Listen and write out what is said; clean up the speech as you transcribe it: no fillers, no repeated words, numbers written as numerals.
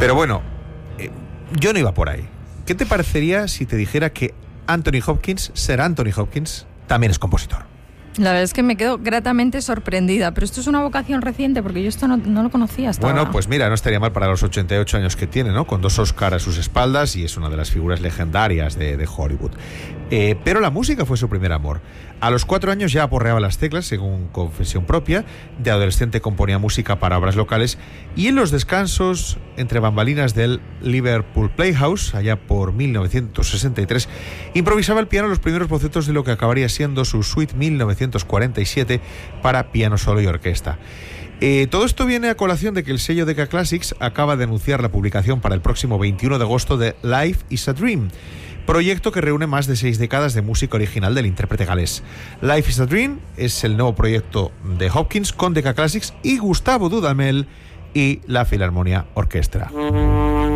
Pero bueno, yo no iba por ahí. ¿Qué te parecería si te dijera que Anthony Hopkins, Sir Anthony Hopkins, también es compositor? La verdad es que me quedo gratamente sorprendida, pero esto es una vocación reciente porque yo esto no lo conocía hasta Bueno, ahora. pues mira, no estaría mal para los 88 años que tiene, ¿no? Con 2 Oscars a sus espaldas y es una de las figuras legendarias de Hollywood. Pero la música fue su primer amor. A los 4 años ya aporreaba las teclas, según confesión propia. De adolescente componía música para obras locales y en los descansos entre bambalinas del Liverpool Playhouse, allá por 1963, improvisaba el piano los primeros bocetos de lo que acabaría siendo su suite 1947 para piano solo y orquesta. Todo esto viene a colación de que el sello Decca Classics acaba de anunciar la publicación para el próximo 21 de agosto de Life is a Dream, proyecto que reúne más de 6 décadas de música original del intérprete galés. Life is a Dream es el nuevo proyecto de Hopkins con Decca Classics y Gustavo Dudamel y la Philharmonia Orchestra.